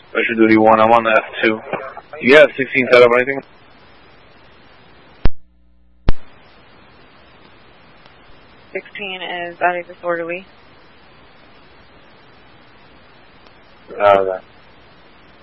Special Duty 1, I'm on the F2. You have 16 set up or anything? Is that a disorderly? That.